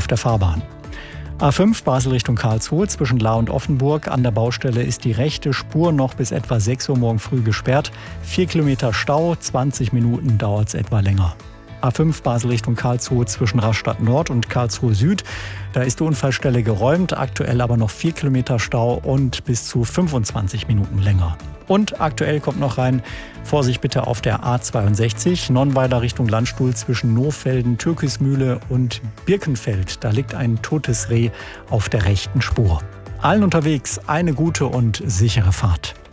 auf der Fahrbahn. A5 Basel Richtung Karlsruhe zwischen Lahr und Offenburg. An der Baustelle ist die rechte Spur noch bis etwa 6 Uhr morgen früh gesperrt. 4 Kilometer Stau, 20 Minuten dauert es etwa länger. A5 Basel Richtung Karlsruhe zwischen Rastatt Nord und Karlsruhe Süd. Da ist die Unfallstelle geräumt, aktuell aber noch 4 Kilometer Stau und bis zu 25 Minuten länger. Und aktuell kommt noch rein, Vorsicht bitte auf der A62, Nonnweiler Richtung Landstuhl zwischen Nohfelden, Türkismühle und Birkenfeld. Da liegt ein totes Reh auf der rechten Spur. Allen unterwegs eine gute und sichere Fahrt.